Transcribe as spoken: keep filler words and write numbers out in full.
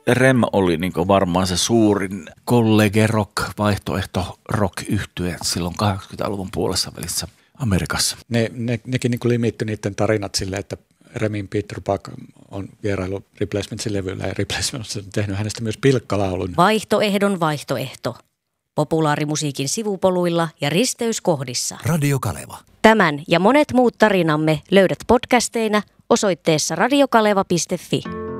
Rem oli niin varmaan se suurin kollege rock, vaihtoehto rock-yhtye silloin kahdeksankymmentäluvun puolessa välissä Amerikassa. Ne, ne, nekin niin limittyi niiden tarinat silleen, että Remin Peter Buck on vierailu Replacementsin levyllä ja Replacements on tehnyt hänestä myös pilkkalaulun. Vaihtoehdon vaihtoehto. Populaarimusiikin sivupoluilla ja risteyskohdissa. Radio Kaleva. Tämän ja monet muut tarinamme löydät podcasteina osoitteessa radiokaleva piste fi.